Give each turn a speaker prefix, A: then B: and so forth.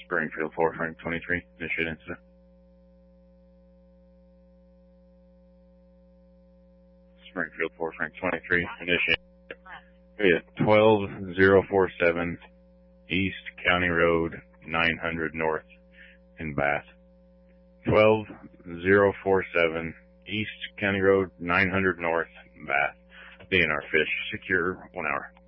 A: Springfield 4, Frank 23, initiate incident. Springfield 4, Frank 23, initiate. We at 12047 East County Road 900 North in Bath. 12047 East County Road 900 North, Bath. DNR fish secure 1 hour.